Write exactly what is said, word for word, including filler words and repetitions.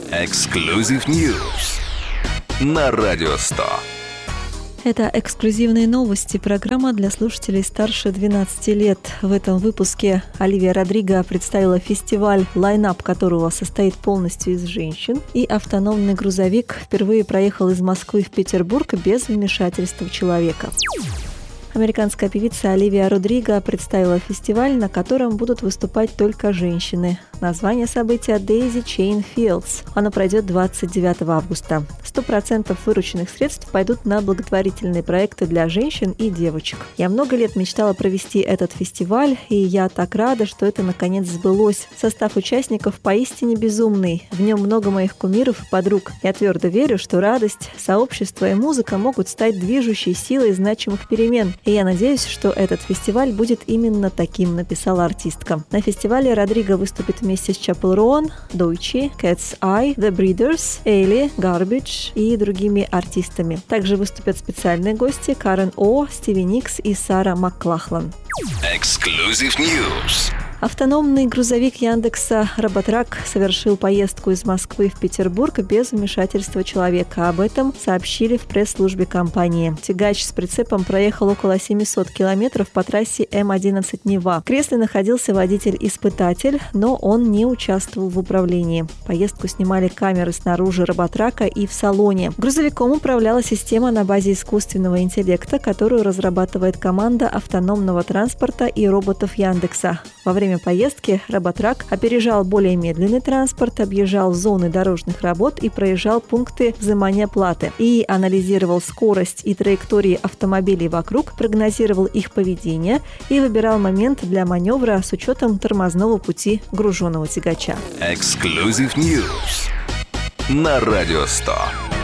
Exclusive News на Радио сто. Это эксклюзивные новости, программа для слушателей старше двенадцати лет. В этом выпуске Оливия Родриго представила фестиваль, лайнап которого состоит полностью из женщин, и автономный грузовик впервые проехал из Москвы в Петербург без вмешательства человека. Американская певица Оливия Родриго представила фестиваль, на котором будут выступать только женщины. Название события Daisy Chain Fields. Оно пройдет двадцать девятого августа. сто процентов вырученных средств пойдут на благотворительные проекты для женщин и девочек. Я много лет мечтала провести этот фестиваль, и я так рада, что это наконец сбылось. Состав участников поистине безумный. В нем много моих кумиров и подруг. Я твердо верю, что радость, сообщество и музыка могут стать движущей силой значимых перемен. И я надеюсь, что этот фестиваль будет именно таким, написала артистка. На фестивале Родриго выступит вместе с Chapel Roan, Doechii, Cat's Eye, The Breeders, Эйли, Garbage и другими артистами. Также выступят специальные гости Карен О, Стиви Никс и Сара Маклахлан. Exclusive News. Автономный грузовик Яндекса «Роботрак» совершил поездку из Москвы в Петербург без вмешательства человека. Об этом сообщили в пресс-службе компании. Тягач с прицепом проехал около семьсот километров по трассе эм одиннадцать Нева. В кресле находился водитель-испытатель, но он не участвовал в управлении. Поездку снимали камеры снаружи «Роботрака» и в салоне. Грузовиком управляла система на базе искусственного интеллекта, которую разрабатывает команда автономного транспорта и роботов Яндекса. Во время поездки «Роботрак» опережал более медленный транспорт, объезжал зоны дорожных работ и проезжал пункты взимания платы. И анализировал скорость и траектории автомобилей вокруг, прогнозировал их поведение и выбирал момент для маневра с учетом тормозного пути груженного тягача. Exclusive News на Радио сто.